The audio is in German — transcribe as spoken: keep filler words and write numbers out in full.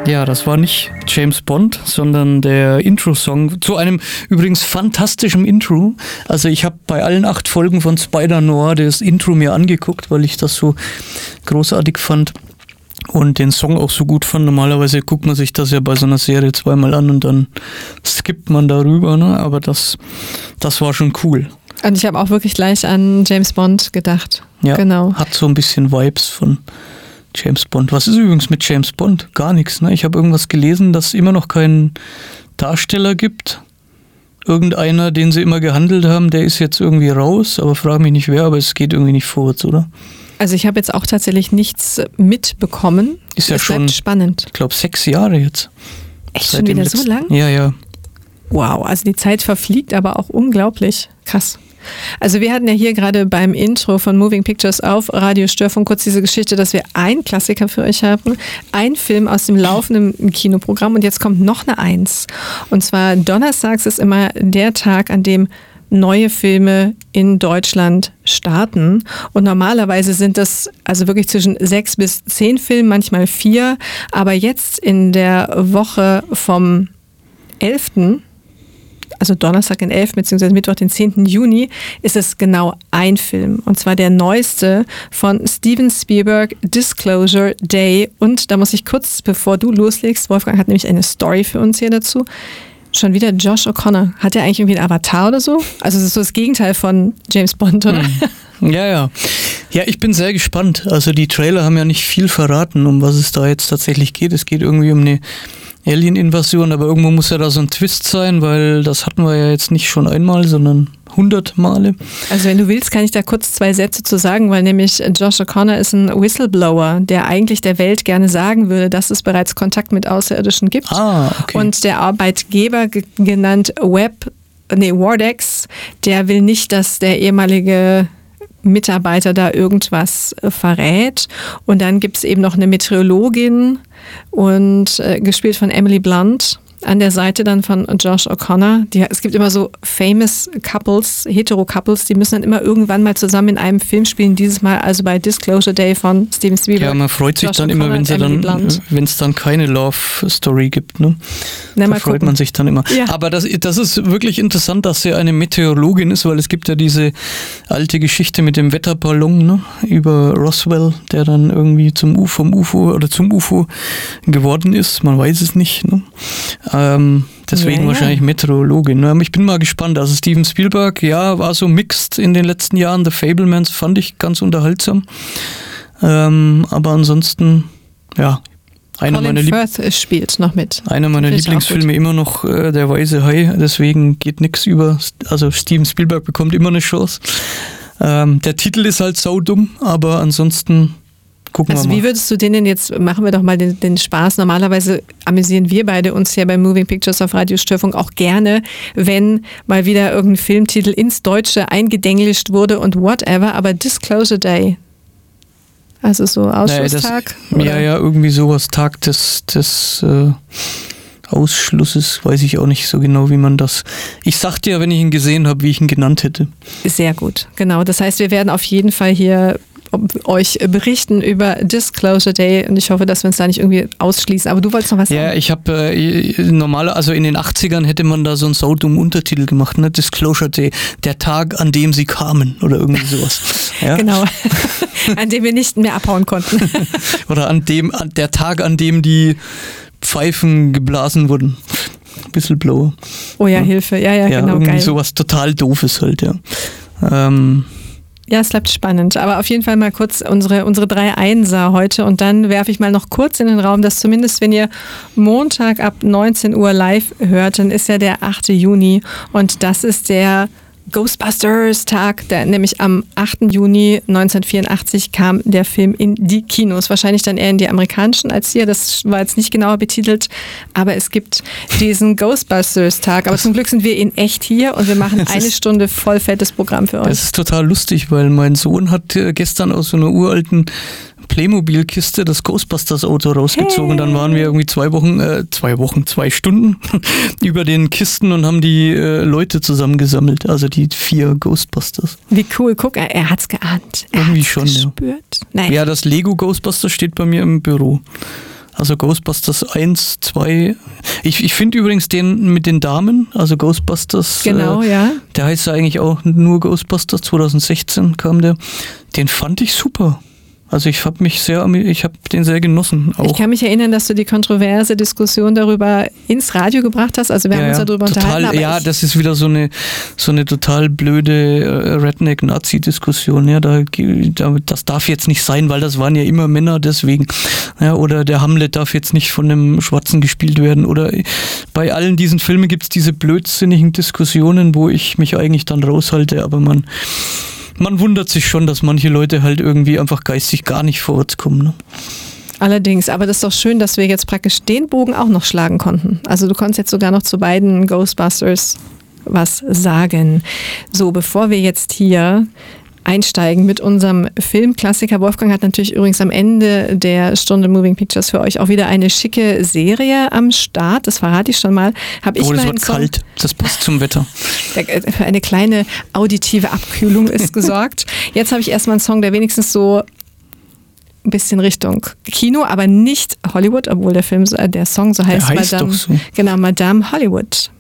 Ja, das war nicht James Bond, sondern der Intro-Song zu einem übrigens fantastischen Intro. Also ich habe bei allen acht Folgen von Spider-Noir das Intro mir angeguckt, weil ich das so großartig fand und den Song auch so gut fand. Normalerweise guckt man sich das ja bei so einer Serie zweimal an und dann skippt man darüber, ne? Aber das, das war schon cool. Und ich habe auch wirklich gleich an James Bond gedacht. Ja, genau. Hat so ein bisschen Vibes von James Bond. Was ist übrigens mit James Bond? Gar nichts. Ne? Ich habe irgendwas gelesen, dass es immer noch keinen Darsteller gibt. Irgendeiner, den sie immer gehandelt haben, der ist jetzt irgendwie raus, aber frage mich nicht wer, aber es geht irgendwie nicht vorwärts, oder? Also ich habe jetzt auch tatsächlich nichts mitbekommen. Ist ja es schon spannend. Ich glaube sechs Jahre jetzt. Echt schon wieder so lang? Ja, ja. Wow, also die Zeit verfliegt aber auch unglaublich. Krass. Also wir hatten ja hier gerade beim Intro von Moving Pictures auf Radio Störfunk kurz diese Geschichte, dass wir einen Klassiker für euch haben, ein Film aus dem laufenden Kinoprogramm und jetzt kommt noch eine Eins. Und zwar donnerstags ist immer der Tag, an dem neue Filme in Deutschland starten. Und normalerweise sind das also wirklich zwischen sechs bis zehn Filmen, manchmal vier. Aber jetzt in der Woche vom elften also Donnerstag den elften bzw. Mittwoch den zehnten Juni, ist es genau ein Film. Und zwar der neueste von Steven Spielberg, Disclosure Day. Und da muss ich kurz, bevor du loslegst, Wolfgang hat nämlich eine Story für uns hier dazu. Schon wieder Josh O'Connor. Hat der eigentlich irgendwie einen Avatar oder so? Also das ist so das Gegenteil von James Bond, oder? Hm. Ja, ja. Ja, ich bin sehr gespannt. Also die Trailer haben ja nicht viel verraten, um was es da jetzt tatsächlich geht. Es geht irgendwie um eine Alien-Invasion, aber irgendwo muss ja da so ein Twist sein, weil das hatten wir ja jetzt nicht schon einmal, sondern hundert Male. Also wenn du willst, kann ich da kurz zwei Sätze zu sagen, weil nämlich Josh O'Connor ist ein Whistleblower, der eigentlich der Welt gerne sagen würde, dass es bereits Kontakt mit Außerirdischen gibt. Ah, okay. Und der Arbeitgeber, g- genannt Web, nee, Wardex, der will nicht, dass der ehemalige Mitarbeiter da irgendwas äh, verrät. Und dann gibt es eben noch eine Meteorologin und äh, gespielt von Emily Blunt. An der Seite dann von Josh O'Connor. Die, es gibt immer so famous Couples, Hetero-Couples, die müssen dann immer irgendwann mal zusammen in einem Film spielen. Dieses Mal also bei Disclosure Day von Steven Spielberg. Ja, man freut sich Josh dann O'Connor immer, wenn es dann, wenn es dann keine Love-Story gibt. Ne? Na, da freut gucken. man sich dann immer. Ja. Aber das, das ist wirklich interessant, dass sie eine Meteorologin ist, weil es gibt ja diese alte Geschichte mit dem Wetterballon, ne? Über Roswell, der dann irgendwie zum U F O, vom U F O oder zum U F O geworden ist. Man weiß es nicht. Ne? Ähm, deswegen ja, ja. wahrscheinlich Meteorologin. Ich bin mal gespannt. Also Steven Spielberg, ja, war so mixed in den letzten Jahren. The Fabelmans fand ich ganz unterhaltsam. Ähm, aber ansonsten, ja, einer Colin meiner, Lieb- Firth spielt noch mit. einer meiner Lieblingsfilme immer noch äh, Der Weiße Hai. Deswegen geht nichts über. Also Steven Spielberg bekommt immer eine Chance. Ähm, der Titel ist halt saudumm, aber ansonsten gucken also wir mal. Wie würdest du den denn jetzt, machen wir doch mal den, den Spaß, normalerweise amüsieren wir beide uns ja bei Moving Pictures auf Radio Störfunk auch gerne, wenn mal wieder irgendein Filmtitel ins Deutsche eingedenglischt wurde und whatever, aber Disclosure Day, also so Ausschlusstag? Naja, das, ja, ja, irgendwie sowas, Tag des, des äh, Ausschlusses, weiß ich auch nicht so genau, wie man das... Ich sag dir, wenn ich ihn gesehen habe, wie ich ihn genannt hätte. Sehr gut, genau. Das heißt, wir werden auf jeden Fall hier euch berichten über Disclosure Day und ich hoffe, dass wir uns da nicht irgendwie ausschließen. Aber du wolltest noch was sagen? Ja, ich habe äh, normal, also in den achtzigern hätte man da so einen saudummen Untertitel gemacht, ne? Disclosure Day, der Tag, an dem sie kamen oder irgendwie sowas. Ja? Genau, an dem wir nicht mehr abhauen konnten. Oder an dem, an der Tag, an dem die Pfeifen geblasen wurden. Whistleblower. Oh ja, ja, Hilfe, ja, ja, ja genau, irgendwie geil. Sowas total Doofes halt, ja. Ähm, Ja, es bleibt spannend. Aber auf jeden Fall mal kurz unsere, unsere drei Einser heute und dann werfe ich mal noch kurz in den Raum, dass zumindest, wenn ihr Montag ab neunzehn Uhr live hört, dann ist ja der achte Juni und das ist der Ghostbusters-Tag, der, nämlich am achten Juni neunzehnhundertvierundachtzig kam der Film in die Kinos. Wahrscheinlich dann eher in die amerikanischen als hier, das war jetzt nicht genauer betitelt, aber es gibt diesen Ghostbusters-Tag. Aber zum Glück sind wir in echt hier und wir machen das eine Stunde voll fettes Programm für euch. Das ist total lustig, weil mein Sohn hat gestern aus so einer uralten Playmobil-Kiste das Ghostbusters-Auto rausgezogen. Hey. Dann waren wir irgendwie zwei Wochen, äh, zwei Wochen, zwei Stunden über den Kisten und haben die äh, Leute zusammengesammelt. Also die vier Ghostbusters. Wie cool. Guck, er, er hat's geahnt. Er irgendwie hat's schon, gespürt. Ja. Nein. Ja, das Lego Ghostbusters steht bei mir im Büro. Also Ghostbusters eins, zwei. Ich, ich finde übrigens den mit den Damen, also Ghostbusters. Genau, äh, ja. Der heißt ja eigentlich auch nur Ghostbusters, zwanzig sechzehn kam der. Den fand ich super. Also ich habe mich sehr, ich habe den sehr genossen. Auch. Ich kann mich erinnern, dass du die kontroverse Diskussion darüber ins Radio gebracht hast. Also wir ja, haben uns darüber total, unterhalten. Aber ja, ich, das ist wieder so eine so eine total blöde äh, Redneck-Nazi-Diskussion. Ja, da, da, das darf jetzt nicht sein, weil das waren ja immer Männer, deswegen. Ja, oder der Hamlet darf jetzt nicht von einem Schwarzen gespielt werden. Oder bei allen diesen Filmen gibt es diese blödsinnigen Diskussionen, wo ich mich eigentlich dann raushalte, aber man Man wundert sich schon, dass manche Leute halt irgendwie einfach geistig gar nicht vorwärts kommen. Ne? Allerdings, aber das ist doch schön, dass wir jetzt praktisch den Bogen auch noch schlagen konnten. Also du konntest jetzt sogar noch zu beiden Ghostbusters was sagen. So, bevor wir jetzt hier einsteigen mit unserem Filmklassiker. Wolfgang hat natürlich übrigens am Ende der Stunde Moving Pictures für euch auch wieder eine schicke Serie am Start. Das verrate ich schon mal. Hab ich oh, es meinen wird Song, kalt. Das passt zum Wetter. Für eine kleine auditive Abkühlung ist gesorgt. Jetzt habe ich erstmal einen Song, der wenigstens so ein bisschen Richtung Kino, aber nicht Hollywood, obwohl der Film, der Song so heißt, der heißt Madame, doch so. Genau, Madame Hollywood.